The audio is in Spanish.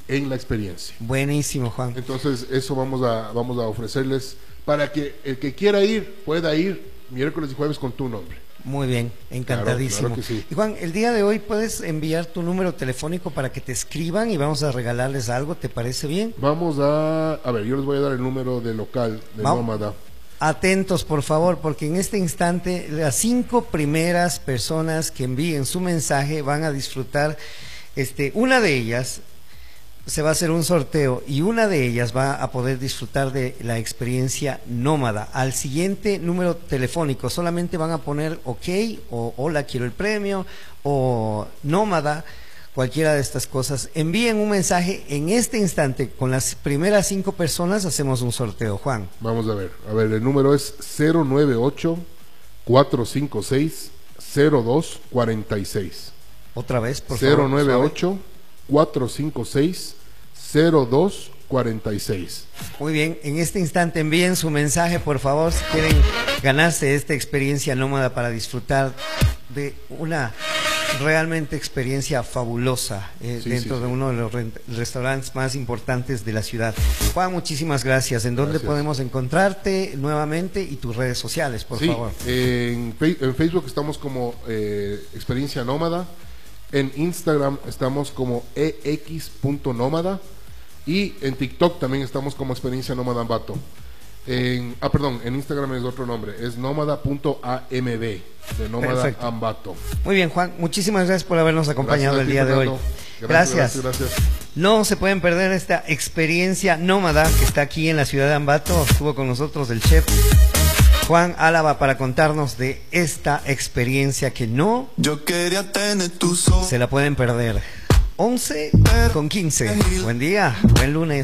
en la experiencia. Buenísimo, Juan. Entonces eso vamos a ofrecerles para que el que quiera ir pueda ir miércoles y jueves con tu nombre. Muy bien, encantadísimo. Claro que sí. Y Juan, el día de hoy puedes enviar tu número telefónico para que te escriban y vamos a regalarles algo, ¿te parece bien? Vamos a ver, yo les voy a dar el número de local de Nómada. Atentos, por favor, porque en este instante las 5 primeras personas que envíen su mensaje van a disfrutar, una de ellas se va a hacer un sorteo y una de ellas va a poder disfrutar de la experiencia Nómada. Al siguiente número telefónico solamente van a poner OK o hola, quiero el premio o Nómada, cualquiera de estas cosas. Envíen un mensaje en este instante. Con las primeras 5 personas hacemos un sorteo, Juan. Vamos a ver, el número es 098-456-0246. Otra vez, por favor. 098-456-0246. Muy bien, en este instante envíen su mensaje, por favor, si quieren ganarse esta experiencia Nómada para disfrutar de una realmente experiencia fabulosa dentro de uno de los restaurantes más importantes de la ciudad. Juan, muchísimas gracias. ¿En dónde podemos encontrarte nuevamente y tus redes sociales, por favor? En Facebook estamos como Experiencia Nómada. En Instagram estamos como ex.nómada y en TikTok también estamos como Experiencia Nómada Ambato. En Instagram es otro nombre, es nómada.amb, de Nómada Ambato. Muy bien, Juan, muchísimas gracias por habernos acompañado el día de hoy. Gracias. No se pueden perder esta experiencia Nómada que está aquí en la ciudad de Ambato. Estuvo con nosotros el chef Juan Álava para contarnos de esta experiencia que no se la pueden perder. 11:15. Buen día, buen lunes.